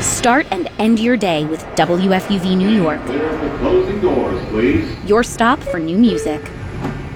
Start and end your day with WFUV New York. Clear the closing doors, please. Your stop for new music.